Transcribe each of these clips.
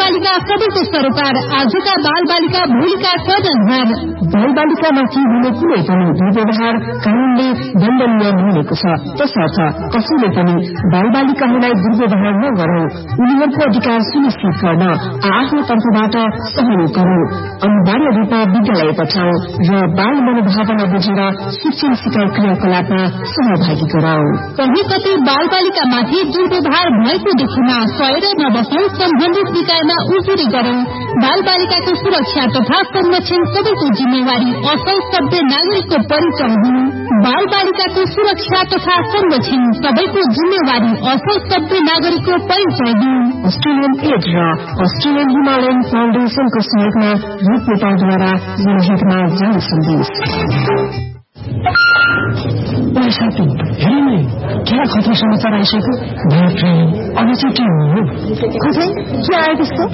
बालबालिका सबैको सरोकार, आजका बालबालिका भोलिका कर्णधार। बालबालिकामाथि हुने कुनै पनि दुर्व्यवहार कानूनले दण्डनीय हुनेको छ। त्यसर्थ कसैले पनि बालबालिकाहरूलाई दुर्व्यवहार नगरौं। उनीहरूको अधिकार सुनिश्चित गर्न आफ्नो तर्फबाट सहयोग गरौं। अनिवार्य रूपमा विद्यालय पठाऊ र बाल मनोभावना बुझेर शिक्षण सिकाइ क्रियाकलापमा सहभागी गराऊ। कहीँ कतै बालबालिकामाथि दुर्व्यवहार भएको देखिमा सहेर नबसौं, सम्बन्धित निकायमा उजुरी गरौं। बालबालिकाको सुरक्षा तथा संरक्षण सबैको जिम्मेवारी, असल सभ्य नागरिकको परिचय हुनु। बालबालिकाको सुरक्षा तथा संरक्षण सबैको जिम्मेवारी, असल सभ्य नागरिकको परिचय हुनु। अस्ट्रेलियन एड र अस्ट्रेलियन हिमालयन फाउन्डेशनको सहयोगमा रूप नेपालद्वारा जनहितमा जारी सन्देश। साथी हेर्नु क्या खतरा समाचार आइसक्यो। अब चाहिँ के हो? खै के आयो त्यस्तो?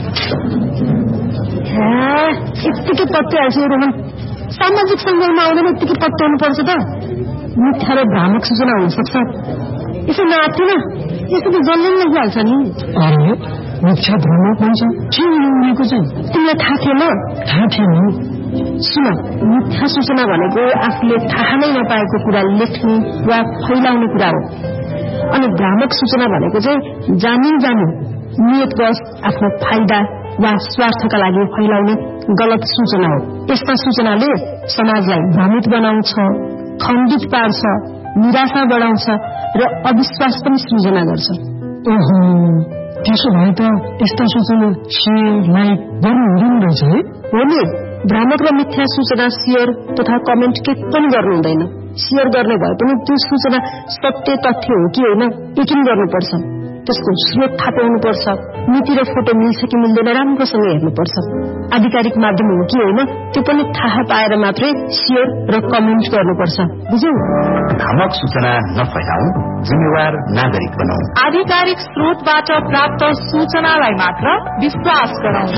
यत्तिकै पत्याइसक्यो रोहन। सामाजिक सञ्जालमा आउँदैन यत्तिकै पत्याउनु पर्छ त। मिथ्या र भ्रामक सूचना हुन सक्छ। यसो नआत्थिन, यसो त जल्लै लगिहाल्छ नि। अरे मिथ्या भ्रामक भन्छ के उनीको चाहिँ? तिमीलाई थाहा थिएन? थाहा थिएन। सुन, मिथ्या सूचना भनेको आफूले थाहा नै नपाएको कुरा लेख्ने वा फैलाउने कुरा हो। अनि भ्रामक सूचना भनेको चाहिँ जानी नियतवश आफ्नो फाइदा वा स्वार्थका लागि फैलाउने गलत सूचना हो। यस्ता सूचनाले समाजलाई भ्रमित बनाउँछ, खण्डित पार्छ, निराशा बढाउँछ र अविश्वास पनि सृजना गर्छ। ओहो, त्यसो भए त यस्ता सूचना सेयर लाइक गर्नु हुँदैन रहेछ है? हो नि, भ्रामक र मिथ्या सूचना शेयर तथा कमेन्ट के पनि गर्नु हुँदैन। शेयर गर्ने भए पनि त्यो सूचना सत्य तथ्य हो कि होइन यकिन गर्नुपर्छ। त्यसको स्रोत थाहा पाउनुपर्छ। नीति र फोटो मिल्छ कि मिल्दैन राम्रोसँग हेर्नुपर्छ। आधिकारिक माध्यम हो कि होइन त्यो पनि थाहा पाएर मात्रै शेयर र कमेन्ट गर्नुपर्छ। बुझ्यौ? भ्रामक सूचना नफैलाऊ, जिम्मेवार नागरिक बनाऊ। आधिकारिक स्रोतबाट प्राप्त सूचनालाई मात्र विश्वास गरौं।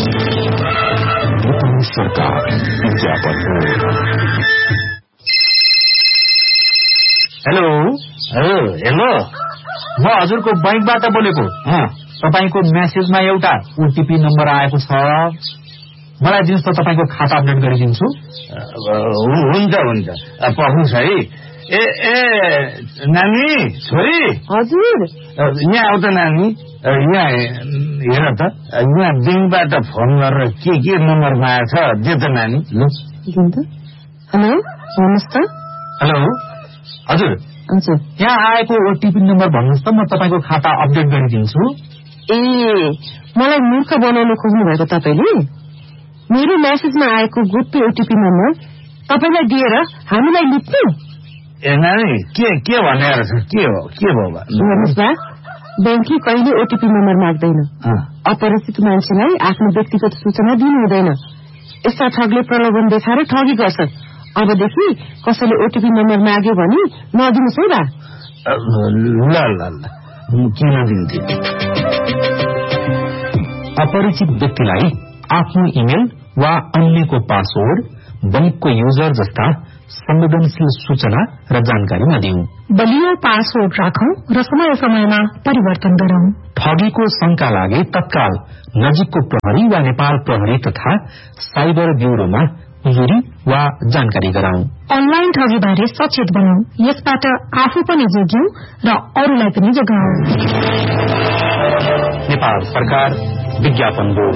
सरकार विज्ञापन। हेलो हेलो, म हजुरको बैंकबाट बोलेको। तपाईको मेसेजमा एउटा ओटीपी नम्बर आएको छ, मलाई दिनुहोस् त, तपाईको खाता अपडेट गरिदिन्छु। हुन्छ हुन्छ, पक्नुहोस् है। ए नानी, छोरी। हजुर, यहाँ आऊ त नानी। यहाँ हेर त, यहाँ बैंकबाट फोन गरेर के नम्बर मागेको छ, दे त नानी। हेलो, भन्नुहोस् त। हेलो, हजुर हजुर, यहाँ आएको ओटीपी नम्बर भन्नुहोस् त, म तपाईँको खाता अपडेट गरिदिन्छु। ए, मलाई मूर्ख बनाउन खोज्नु भएको तपाईँले? मेरो मेसेजमा आएको गोप्य ओटीपी नम्बर तपाईँलाई दिएर हामीलाई लुट्नु? ए नानी, के भनेर छ? के भयो? हेर्नुहोस् बा, ब्याङ्कले कहिले ओटीपी नम्बर माग्दैन। अपरिचित मान्छेलाई आफ्नो व्यक्तिगत सूचना दिनु हुँदैन। यस्ता ठगले प्रलोभन देखाएर ठगी गर्छ। अबदेखि कसैले ओटीपी नम्बर माग्यो भने नदिनुहोस् है बा। ल किन दिन्थे? अपरिचित व्यक्तिलाई आफ्नो इमेल वा अन्यको पासवर्ड, बैंकको युजर जस्ता संवेदनशील सूचना र जानकारी नदिऊ। बलियो पासवर्ड राखौं र समय समयमा परिवर्तन गरौं। ठगीको शंका लागे तत्काल नजिकको प्रहरी वा नेपाल प्रहरी तथा साइबर ब्यूरोमा उजुरी वा जानकारी गराउँ। अनलाइन ठगी बारे सचेत बनाऊ। यसबाट आफू पनि जोग्यौं र अरूलाई पनि जोगाऊ। नेपाल सरकार विज्ञापन बोर्ड।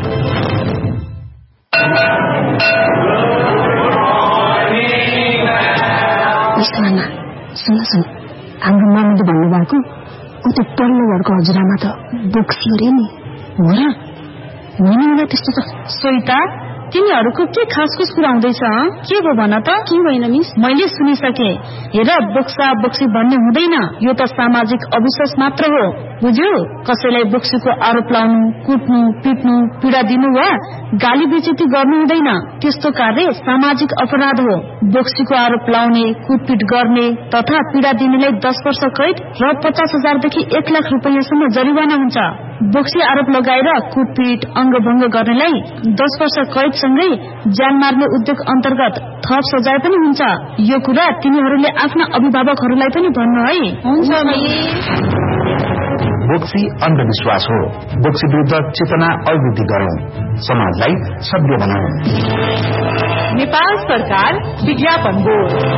सुन, हाम्रो मामाले भन्नुभएको उतै पल्लो घरको हजुरआमा त बोक्सी अरे नि। हो र? होइन त्यस्तो त। सोइता, तिमीहरूको के खासखुस कुरा हुँदैछ? के हो भन त? के होइन मिस? मैले सुनिसके। हेर, बोक्सा बोक्सी भन्ने हुँदैन। यो त सामाजिक अविश्वास मात्र हो, बुझ्यौ? कसैलाई बोक्सीको आरोप लाउनु, कुट्नु, पिट्नु, पीडा दिनु वा गाली बेइज्जती गर्नु हुँदैन। त्यस्तो कार्य सामाजिक अपराध हो। बोक्सीको आरोप लाउने, कुटपिट गर्ने तथा पीडा दिनेलाई 10 वर्ष कैद र 50,000 देखि 1 लाख रुपैयाँसम्म जरिवाना हुन्छ। बोक्सी आरोप लगाएर कुटपिट, अङ्गभङ्ग गर्नेलाई 10 वर्ष कैदसँगै ज्यान मार्ने उद्योग अन्तर्गत थप सजाय पनि हुन्छ। यो कुरा तिमीहरूले आफ्ना अभिभावकहरूलाई पनि भन्नु है। हुन्छ। बोक्सी अन्धविश्वास हो। बोक्सी विरूद्ध चेतना अभिवृद्धि गरौं, समाजलाई सभ्य बनाऊ। नेपाल सरकार विज्ञापन बोर्ड।